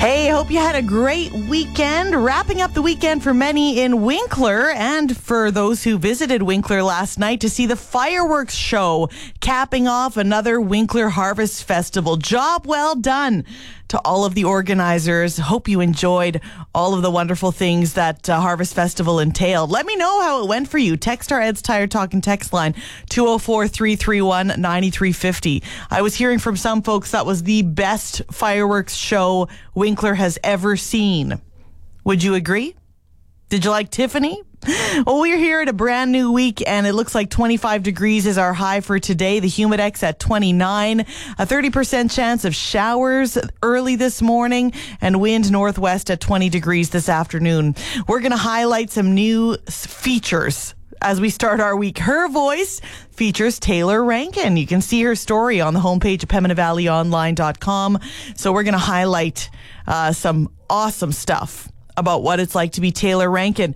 Hey, hope you had a great weekend. Wrapping up the weekend for many in Winkler, and for those who visited Winkler last night to see the fireworks show, capping off another Winkler Harvest Festival. Job well done to all of the organizers. Hope you enjoyed all of the wonderful things that Harvest Festival entailed. Let me know how it went for you. Text our Ed's Tire Talking text line 204-331-9350. I was hearing from some folks that was the best fireworks show Winkler has ever seen. Would you agree? Did you like Tiffany? Well, we're here at a brand new week, and it looks like 25 degrees is our high for today. The Humidex at 29, a 30% chance of showers early this morning, and wind northwest at 20 degrees this afternoon. We're going to highlight some new features as we start our week. Her voice features Taylor Rankin. You can see her story on the homepage of PembinaValleyOnline.com. So we're going to highlight some awesome stuff about what it's like to be Taylor Rankin.